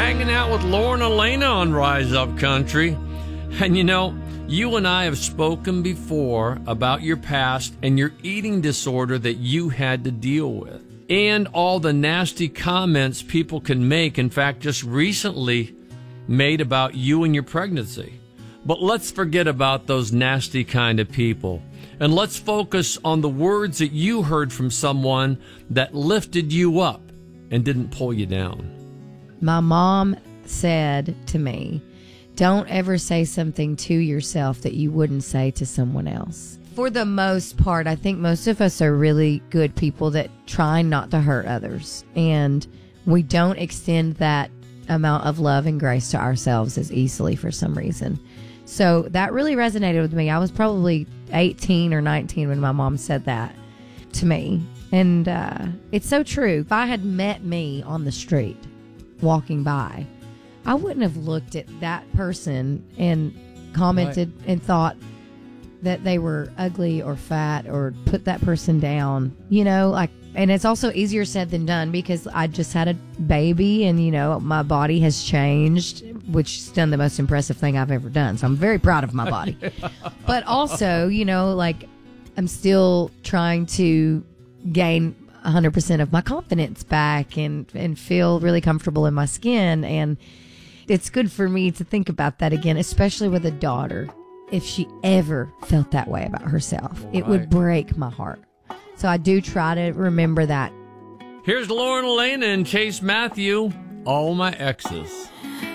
hanging out with Lauren Elena on Rise Up Country. And you know, you and I have spoken before about your past and your eating disorder that you had to deal with. And all the nasty comments people can make, in fact, just recently made about you and your pregnancy. But let's forget about those nasty kind of people. And let's focus on the words that you heard from someone that lifted you up and didn't pull you down. My mom said to me, don't ever say something to yourself that you wouldn't say to someone else. For the most part, I think most of us are really good people that try not to hurt others. And we don't extend that amount of love and grace to ourselves as easily for some reason. So that really resonated with me. I was probably 18 or 19 when my mom said that to me. And it's so true. If I had met me on the street walking by, I wouldn't have looked at that person and commented and thought that they were ugly or fat or put that person down, you know, like, and it's also easier said than done because I just had a baby and, you know, my body has changed, which is done the most impressive thing I've ever done. So I'm very proud of my body. But also, you know, like I'm still trying to gain 100% of my confidence back and feel really comfortable in my skin. And it's good for me to think about that again, especially with a daughter. If she ever felt that way about herself, it would break my heart. So I do try to remember that. Here's Lauren Elena and Chase Matthew, All My Exes.